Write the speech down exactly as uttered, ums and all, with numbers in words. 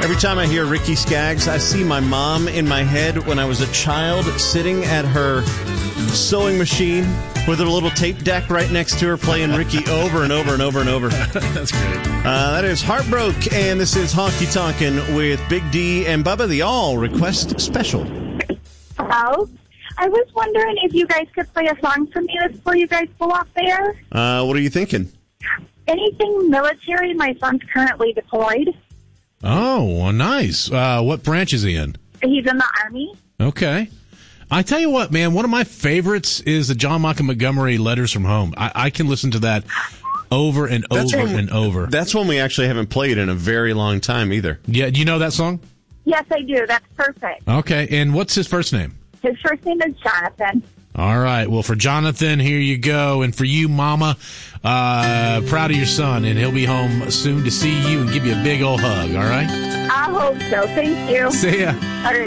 Every time I hear Ricky Skaggs, I see my mom in my head when I was a child sitting at her sewing machine with her little tape deck right next to her playing Ricky over and over and over and over. That's great. Uh, that is Heartbroke, and this is Honky Tonkin' with Big D and Bubba, the All Request Special. Hello. I was wondering if you guys could play a song for me before you guys go off there. Uh, what are you thinking? Anything military. My son's currently deployed. Oh, well, nice. Uh, what branch is he in? He's in the Army. Okay. I tell you what, man, one of my favorites is the John Michael Montgomery Letters from Home. I, I can listen to that over and That's over one- and over. That's one we actually haven't played in a very long time either. Yeah, do you know that song? Yes, I do. That's perfect. Okay, and what's his first name? His first name is Jonathan. All right, well, for Jonathan, here you go. And for you, Mama, uh, proud of your son, and he'll be home soon to see you and give you a big old hug, all right? I hope so. Thank you. See ya. All right.